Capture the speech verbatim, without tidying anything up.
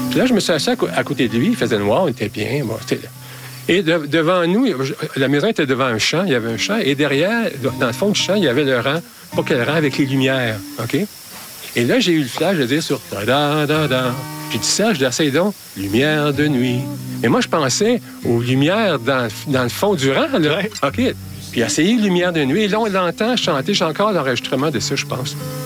Puis là, je me suis assis à, co- à côté de lui, il faisait noir, on était bien. Bon, c'était... Et de- devant nous, la maison était devant un champ, il y avait un champ, et derrière, dans le fond du champ, il y avait le rang, pas quel rang, avec les lumières, OK? Et là, j'ai eu le flash de dire sur da-da-da-da. J'ai dit ça, je dis, essaye donc, lumière de nuit. Et moi, je pensais aux lumières dans, dans le fond du rang, là. Ouais. OK. Puis essayer lumière de nuit. Et là, on l'entend chanter. J'ai encore l'enregistrement de ça, je pense.